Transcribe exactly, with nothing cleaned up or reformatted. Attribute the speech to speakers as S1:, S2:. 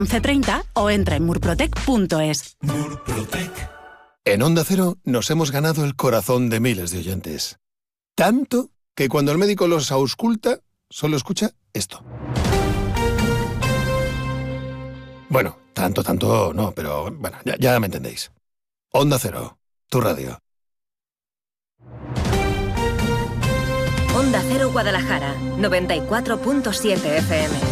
S1: once treinta o entra en murprotec punto es.
S2: Murprotec. En Onda Cero nos hemos ganado el corazón de miles de oyentes. Tanto que cuando el médico los ausculta, solo escucha esto. Bueno, tanto, tanto no, pero bueno, ya, ya me entendéis. Onda Cero, tu radio.
S3: Onda Cero Guadalajara, noventa y cuatro punto siete F M.